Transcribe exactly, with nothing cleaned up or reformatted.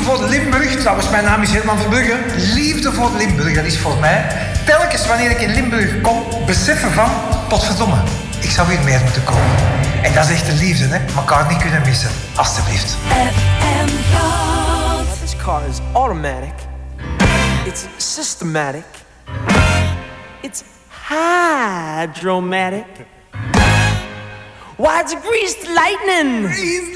voor Limburg. Trouwens, mijn naam is Herman Verbrugge. Liefde voor Limburg, dat is voor mij. Telkens wanneer ik in Limburg kom, beseffen van, potverdomme, ik zou hier meer moeten komen. En dat is echt de liefde, hè. Elkaar niet kunnen missen. Alsjeblieft. This car is automatic. It's systematic. It's hydromatic. Why, it's greased lightning. Greased